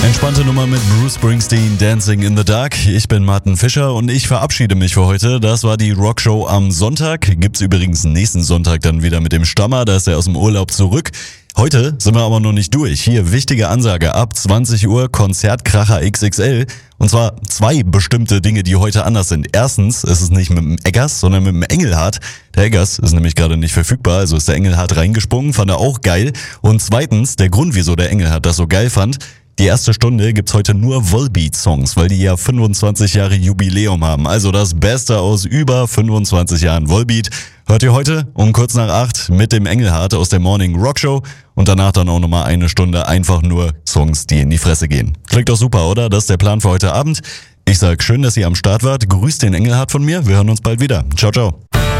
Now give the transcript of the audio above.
Entspannte Nummer mit Bruce Springsteen, Dancing in the Dark. Ich bin Martin Fischer und ich verabschiede mich für heute. Das war die Rockshow am Sonntag. Gibt's übrigens nächsten Sonntag dann wieder mit dem Stammer, da ist er aus dem Urlaub zurück. Heute sind wir aber noch nicht durch. Hier wichtige Ansage, ab 20 Uhr Konzertkracher XXL. Und zwar zwei bestimmte Dinge, die heute anders sind. Erstens ist es nicht mit dem Eggers, sondern mit dem Engelhardt. Der Eggers ist nämlich gerade nicht verfügbar, also ist der Engelhardt reingesprungen, fand er auch geil. Und zweitens, der Grund, wieso der Engelhardt das so geil fand: die erste Stunde gibt's heute nur Volbeat-Songs, weil die ja 25 Jahre Jubiläum haben. Also das Beste aus über 25 Jahren Volbeat hört ihr heute um kurz nach 8 mit dem Engelhardt aus der Morning Rock Show und danach dann auch nochmal eine Stunde einfach nur Songs, die in die Fresse gehen. Klingt doch super, oder? Das ist der Plan für heute Abend. Ich sag schön, dass ihr am Start wart. Grüßt den Engelhardt von mir. Wir hören uns bald wieder. Ciao, ciao.